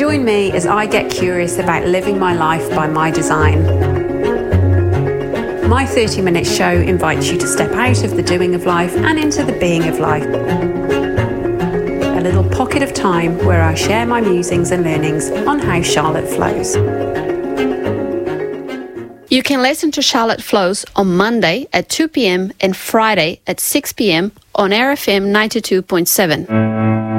Join me as I get curious about living my life by my design. My 30-minute show invites you to step out of the doing of life and into the being of life. A little pocket of time where I share my musings and learnings on how Charlotte flows. You can listen to Charlotte Flows on Monday at 2 p.m. and Friday at 6 p.m. on RFM 92.7.